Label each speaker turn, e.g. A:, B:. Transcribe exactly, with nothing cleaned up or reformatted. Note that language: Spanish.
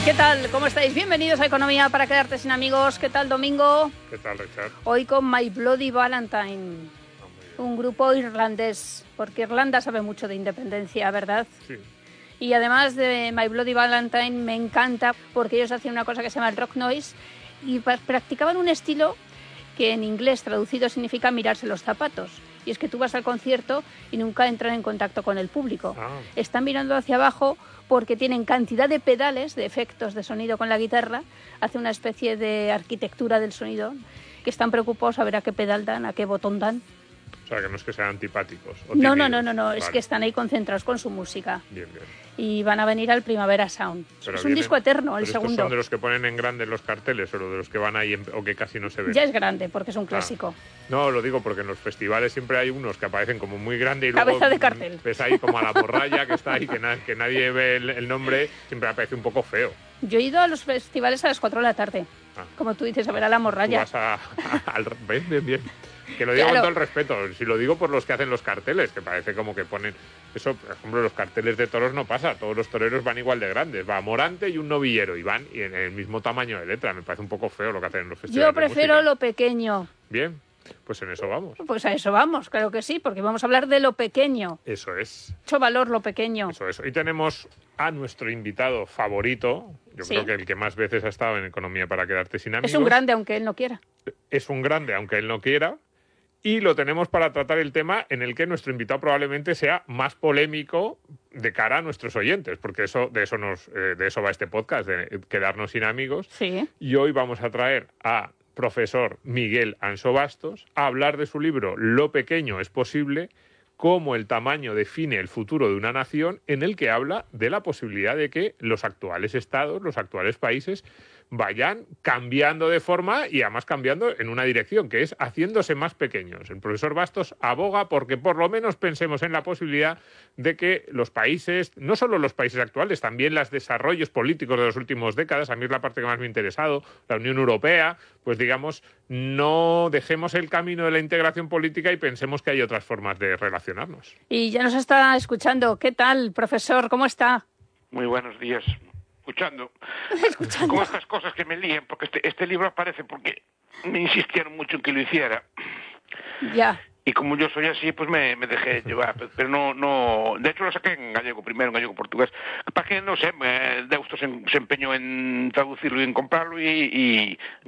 A: ¿Qué tal? ¿Cómo estáis? Bienvenidos a Economía para quedarte sin amigos. ¿Qué tal, Domingo?
B: ¿Qué tal, Richard?
A: Hoy con My Bloody Valentine, oh, un grupo irlandés, porque Irlanda sabe mucho de independencia, ¿verdad?
B: Sí.
A: Y además de My Bloody Valentine me encanta porque ellos hacían una cosa que se llama el rock noise y practicaban un estilo que en inglés traducido significa mirarse los zapatos. Y es que tú vas al concierto y nunca entran en contacto con el público.
B: Ah.
A: Están mirando hacia abajo porque tienen cantidad de pedales, de efectos de sonido con la guitarra. Hace una especie de arquitectura del sonido que están preocupados a ver a qué pedal dan, a qué botón dan.
B: O sea, que no es que sean antipáticos. O
A: no,
B: tímidos.
A: no, no, no, no.
B: Vale.
A: Es que están ahí concentrados con su música.
B: Bien, bien.
A: Y van a venir al Primavera Sound.
B: Pero
A: es un
B: vienen,
A: disco eterno, el
B: pero
A: segundo.
B: ¿Estos son de los que ponen en grande los carteles o de los que van ahí en, o que casi no se ven?
A: Ya es grande porque es un clásico.
B: Ah. No, lo digo porque en los festivales siempre hay unos que aparecen como muy grande y luego
A: cabeza de cartel.
B: Ves ahí como a la morralla que está ahí, que, na, que nadie ve el, el nombre, siempre aparece un poco feo.
A: Yo he ido a los festivales a las cuatro de la tarde. Ah. Como tú dices, a ver a la morralla.
B: Tú vas a, a, al... Bien, bien, bien. Que lo digo claro. Con todo el respeto, si lo digo por los que hacen los carteles, que parece como que ponen... Eso, por ejemplo, los carteles de toros no pasa, todos los toreros van igual de grandes, va Morante y un novillero, y van y en el mismo tamaño de letra, me parece un poco feo lo que hacen en los festivales.
A: Yo prefiero lo pequeño.
B: Bien, pues en eso vamos.
A: Pues a eso vamos, claro que sí, porque vamos a hablar de lo pequeño.
B: Eso es.
A: Mucho valor lo pequeño.
B: Eso es. Y tenemos a nuestro invitado favorito, yo sí. creo que el que más veces ha estado en Economía para quedarte sin amigos.
A: Es un grande, aunque él no quiera.
B: Es un grande, aunque él no quiera. Y lo tenemos para tratar el tema en el que nuestro invitado probablemente sea más polémico de cara a nuestros oyentes, porque eso de eso nos eh, de eso va este podcast, de quedarnos sin amigos.
A: Sí.
B: Y hoy vamos a traer a profesor Miguel Anso Bastos a hablar de su libro Lo pequeño es posible, cómo el tamaño define el futuro de una nación, en el que habla de la posibilidad de que los actuales estados, los actuales países, vayan cambiando de forma y además cambiando en una dirección, que es haciéndose más pequeños. El profesor Bastos aboga porque por lo menos pensemos en la posibilidad de que los países, no solo los países actuales, también los desarrollos políticos de las últimas décadas, a mí es la parte que más me ha interesado, la Unión Europea, pues digamos, no dejemos el camino de la integración política y pensemos que hay otras formas de relacionarnos.
A: Y ya nos está escuchando. ¿Qué tal, profesor? ¿Cómo está?
C: Muy buenos días. Escuchando.
A: Escuchando.
C: Con estas cosas que me líen, porque este, este libro aparece porque me insistieron mucho en que lo hiciera.
A: Ya.
C: Y como yo soy así, pues me, me dejé llevar. Pero no, no... De hecho lo saqué en gallego primero, en gallego-portugués. Para que, no sé, Deusto se, se empeñó en traducirlo y en comprarlo y, y